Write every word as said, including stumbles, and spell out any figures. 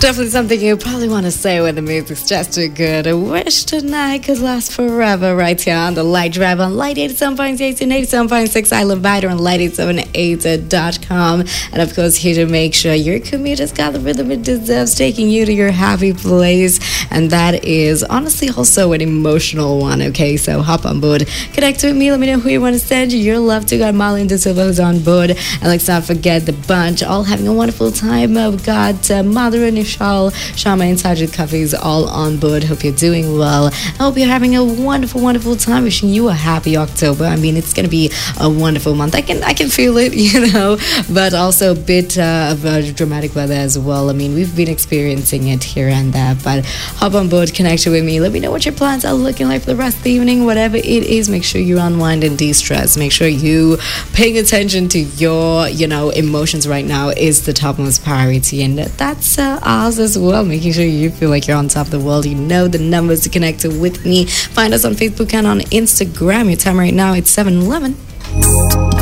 Definitely something you probably want to say when the music's just too good. I wish tonight could last forever right here on the Light Drive on Light eighty-seven point eight and eighty-seven point six Island Vider on light eight seven eight dot com. And of course, here to make sure your commute has got the rhythm it deserves, taking you to your happy place. And that is honestly also an emotional one, okay? So hop on board, connect with me, let me know who you want to send your love to. Got Marlene De Silva who's on board. And let's not forget the bunch, all having a wonderful time. Uh, we've got uh, Mother and Nishal, Shama and Sajid Coffee's all on board. Hope you're doing well. I hope you're having a wonderful, wonderful time. Wishing you a happy October. I mean, it's going to be a wonderful month. I can I can feel it, you know, but also a bit uh, of uh, dramatic weather as well. I mean, we've been experiencing it here and there, but hop on board, connect with me. Let me know what your plans are looking like for the rest of the evening. Whatever it is, make sure you unwind and de-stress. Make sure you paying attention to your, you know, emotions right now is the topmost priority, and that's uh, ours as well. Making sure you feel like you're on top of the world. You know the numbers to connect with me. Find us on Facebook and on Instagram. Your time right now, it's seven eleven.